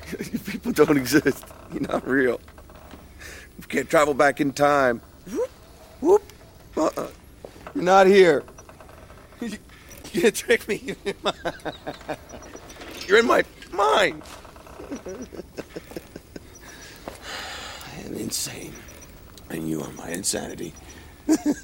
You people don't exist. You're not real. You can't travel back in time. Whoop, whoop. You're not here. You can't trick me. You're in my mind. I am insane. And you are my insanity.